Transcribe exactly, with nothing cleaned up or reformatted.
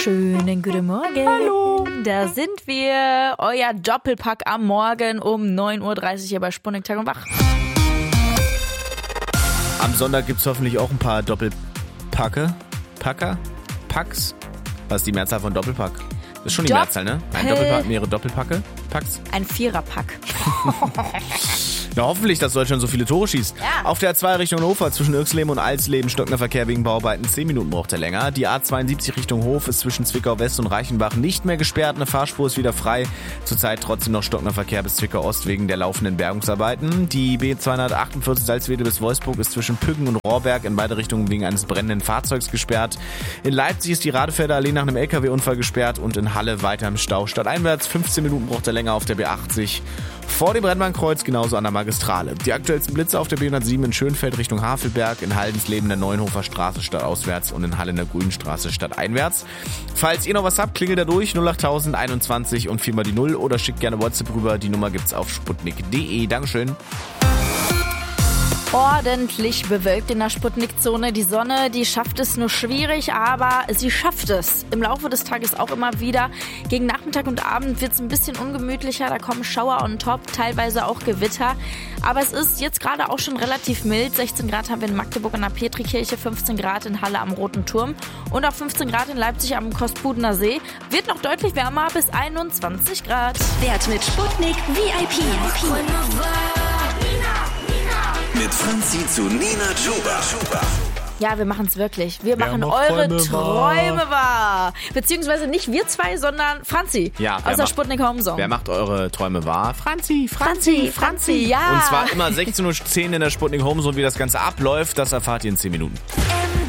Schönen guten Morgen. Hallo. Da sind wir. Euer Doppelpack am Morgen um neun Uhr dreißig hier bei Sputnik Tag und Wach. Am Sonntag gibt's hoffentlich auch ein paar Doppelpacke. Packer? Packs? Was ist die Mehrzahl von Doppelpack? Das ist schon die Doppel- Mehrzahl, ne? Ein Doppelpack, mehrere Doppelpacke? Packs? Ein Viererpack. Ja, hoffentlich, dass Deutschland so viele Tore schießt. Ja. Auf der A zwei Richtung Hannover zwischen Irxleben und Alsleben stockender Verkehr wegen Bauarbeiten. zehn Minuten braucht er länger. Die A zweiundsiebzig Richtung Hof ist zwischen Zwickau West und Reichenbach nicht mehr gesperrt. Eine Fahrspur ist wieder frei. Zurzeit trotzdem noch stockender Verkehr bis Zwickau Ost wegen der laufenden Bergungsarbeiten. Die B zweihundertachtundvierzig Salzwedel bis Wolfsburg ist zwischen Püggen und Rohrberg in beide Richtungen wegen eines brennenden Fahrzeugs gesperrt. In Leipzig ist die Radefelder Allee nach einem L K W-Unfall gesperrt und in Halle weiter im Stau. Stadteinwärts fünfzehn Minuten braucht er länger auf der B achtzig. Vor dem Rennbahnkreuz genauso an der Magistrale. Die aktuellsten Blitze auf der B hundertsieben in Schönfeld Richtung Havelberg, in Haldensleben der Neuenhofer Straße stadtauswärts und in Halle in der Grünstraße stadteinwärts. Falls ihr noch was habt, klingelt da durch null acht null null einundzwanzig und viermal die null oder schickt gerne WhatsApp rüber. Die Nummer gibt's auf sputnik punkt de. Dankeschön. Ordentlich bewölkt in der Sputnik-Zone. Die Sonne, die schafft es nur schwierig, aber sie schafft es. Im Laufe des Tages auch immer wieder. Gegen Nachmittag und Abend wird es ein bisschen ungemütlicher. Da kommen Schauer on top, teilweise auch Gewitter. Aber es ist jetzt gerade auch schon relativ mild. sechzehn Grad haben wir in Magdeburg an der Petrikirche, fünfzehn Grad in Halle am Roten Turm und auch fünfzehn Grad in Leipzig am Kostbudener See. Wird noch deutlich wärmer bis einundzwanzig Grad. Wert mit Sputnik V I P. Mit Franzi zu Nina Chuba. Ja, wir machen es wirklich. Wir Wer machen noch eure Träume Träume wahr. wahr. Beziehungsweise nicht wir zwei, sondern Franzi Ja, wer aus der macht- Sputnik Home Song. Wer macht eure Träume wahr? Franzi, Franzi, Franzi, ja. Und zwar immer sechzehn Uhr zehn in der Sputnik Home Zone. Wie das Ganze abläuft, das erfahrt ihr in zehn Minuten. M